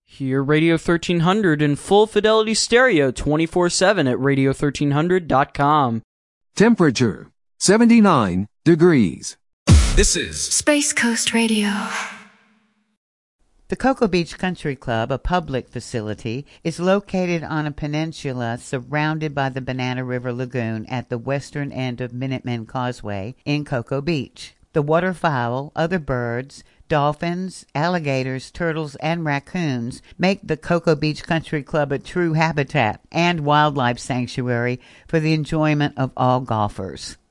Hear Radio 1300 in full fidelity stereo 24/7 at radio1300.com. Temperature 79 degrees. This is Space Coast Radio. The Cocoa Beach Country Club, a public facility, is located on a peninsula surrounded by the Banana River Lagoon at the western end of Minuteman Causeway in Cocoa Beach. The waterfowl, other birds, dolphins, alligators, turtles, and raccoons make the Cocoa Beach Country Club a true habitat and wildlife sanctuary for the enjoyment of all golfers.